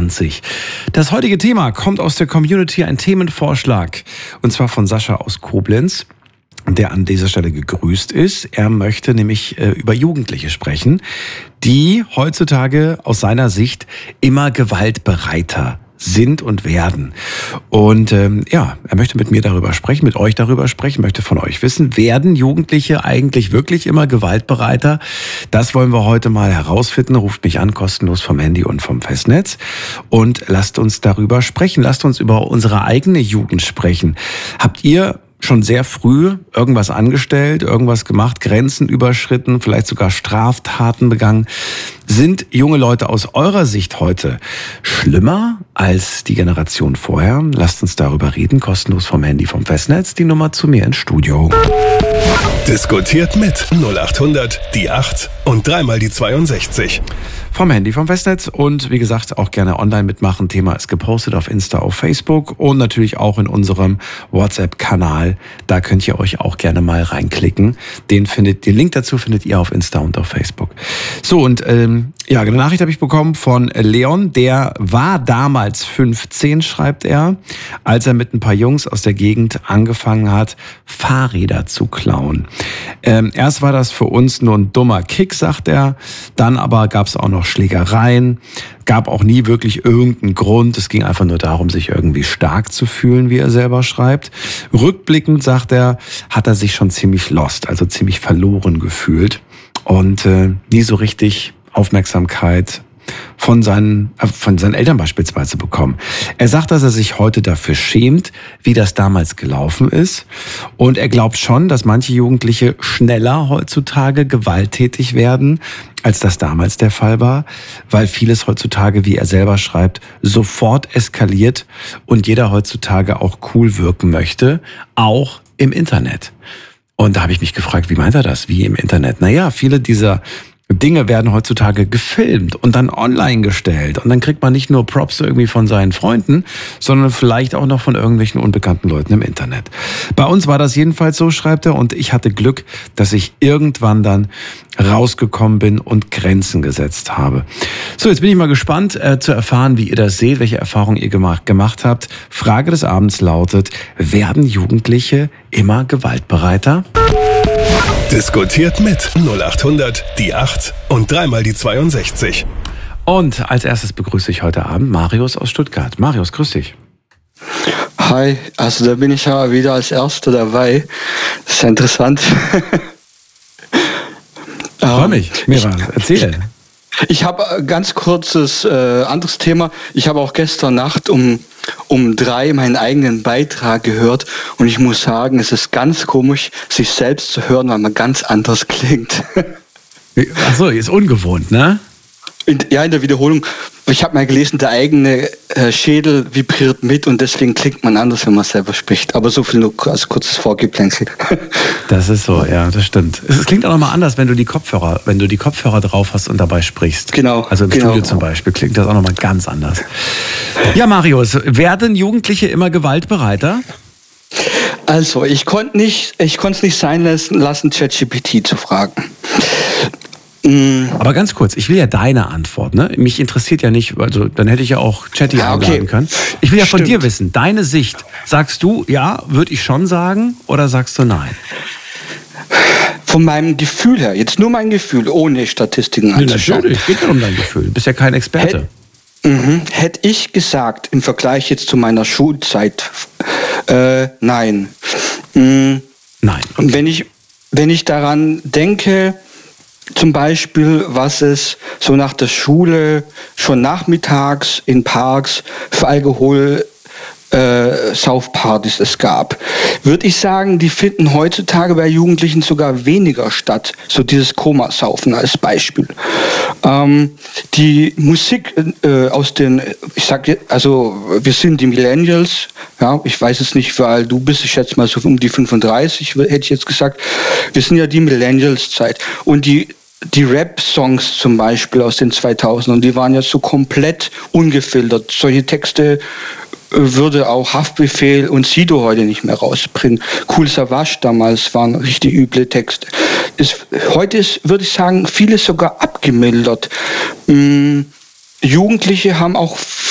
2020. Das heutige Thema kommt aus der Community, ein Themenvorschlag. Und zwar von Sascha aus Koblenz, der an dieser Stelle gegrüßt ist. Er möchte nämlich über Jugendliche sprechen, die heutzutage aus seiner Sicht immer gewaltbereiter sind und werden. Und er möchte mit mir darüber sprechen, mit euch darüber sprechen, möchte von euch wissen, werden Jugendliche eigentlich wirklich immer gewaltbereiter? Das wollen wir heute mal herausfinden. Ruft mich an, kostenlos vom Handy und vom Festnetz. Und lasst uns darüber sprechen. Lasst uns über unsere eigene Jugend sprechen. Habt ihr schon sehr früh irgendwas angestellt, irgendwas gemacht, Grenzen überschritten, vielleicht sogar Straftaten begangen? Sind junge Leute aus eurer Sicht heute schlimmer als die Generation vorher? Lasst uns darüber reden, kostenlos vom Handy, vom Festnetz. Die Nummer zu mir ins Studio. Diskutiert mit 0800 die 8 und dreimal die 62. Vom Handy, vom Festnetz und wie gesagt auch gerne online mitmachen. Thema ist gepostet auf Insta, auf Facebook und natürlich auch in unserem WhatsApp-Kanal. Da könnt ihr euch auch gerne mal reinklicken. Den Link dazu findet ihr auf Insta und auf Facebook. So und eine Nachricht habe ich bekommen von Leon. Der war damals 15, schreibt er, als er mit ein paar Jungs aus der Gegend angefangen hat, Fahrräder zu klauen. Erst war das für uns nur ein dummer Kick, sagt er. Dann aber gab es auch noch Schlägereien. Gab auch nie wirklich irgendeinen Grund. Es ging einfach nur darum, sich irgendwie stark zu fühlen, wie er selber schreibt. Rückblickend, sagt er, hat er sich schon ziemlich lost, also ziemlich verloren gefühlt. Und nie so richtig Aufmerksamkeit von seinen Eltern beispielsweise bekommen. Er sagt, dass er sich heute dafür schämt, wie das damals gelaufen ist. Und er glaubt schon, dass manche Jugendliche schneller heutzutage gewalttätig werden, als das damals der Fall war, weil vieles heutzutage, wie er selber schreibt, sofort eskaliert und jeder heutzutage auch cool wirken möchte, auch im Internet. Und da habe ich mich gefragt, wie meint er das? Wie im Internet? Naja, viele dieser Dinge werden heutzutage gefilmt und dann online gestellt. Und dann kriegt man nicht nur Props irgendwie von seinen Freunden, sondern vielleicht auch noch von irgendwelchen unbekannten Leuten im Internet. Bei uns war das jedenfalls so, schreibt er, und ich hatte Glück, dass ich irgendwann dann rausgekommen bin und Grenzen gesetzt habe. So, jetzt bin ich mal gespannt zu erfahren, wie ihr das seht, welche Erfahrungen ihr gemacht habt. Frage des Abends lautet, werden Jugendliche immer gewaltbereiter? Diskutiert mit 0800 die 8 und dreimal die 62. Und als erstes begrüße ich heute Abend Marius aus Stuttgart. Marius, grüß dich. Hi, also da bin ich ja wieder als Erster dabei. Das ist ja interessant. Ich freue mich. Miran, erzähl. Ich habe ein ganz kurzes anderes Thema. Ich habe auch gestern Nacht um 3 meinen eigenen Beitrag gehört und ich muss sagen, es ist ganz komisch, sich selbst zu hören, weil man ganz anders klingt. Achso, ist ungewohnt, ne? In der Wiederholung. Ich habe mal gelesen, der eigene Schädel vibriert mit und deswegen klingt man anders, wenn man selber spricht. Aber so viel nur als kurzes Vorgeplänkel. Das ist so, ja, das stimmt. Es klingt auch nochmal anders, wenn du die Kopfhörer drauf hast und dabei sprichst. Genau. Also im Studio zum Beispiel klingt das auch nochmal ganz anders. Ja, Marius, werden Jugendliche immer gewaltbereiter? Also, ich konnte es nicht sein lassen, ChatGPT zu fragen. Aber ganz kurz, ich will ja deine Antwort, ne? Mich interessiert ja nicht, also dann hätte ich ja auch Chatty einladen können. Ich will ja von dir wissen, deine Sicht. Sagst du, ja, würde ich schon sagen, oder sagst du nein? Von meinem Gefühl her, jetzt nur mein Gefühl, ohne Statistiken anzuschauen. Natürlich, geht ja um dein Gefühl. Du bist ja kein Experte. Hätte ich gesagt, im Vergleich jetzt zu meiner Schulzeit, nein. Nein. Okay. Wenn ich daran denke, zum Beispiel, was es so nach der Schule schon nachmittags in Parks für Alkohol Saufpartys es gab, würde ich sagen, die finden heutzutage bei Jugendlichen sogar weniger statt. So dieses Komasaufen als Beispiel. Die Musik aus den, wir sind die Millennials, ja, ich weiß es nicht, weil du bist, ich schätze mal so um die 35, hätte ich jetzt gesagt. Wir sind ja die Millennials-Zeit. Und die Rap-Songs zum Beispiel aus den 2000ern, die waren ja so komplett ungefiltert. Solche Texte würde auch Haftbefehl und Sido heute nicht mehr rausbringen. Kool Savas damals waren richtig üble Texte. Heute ist, würde ich sagen, vieles sogar abgemildert. Jugendliche haben auch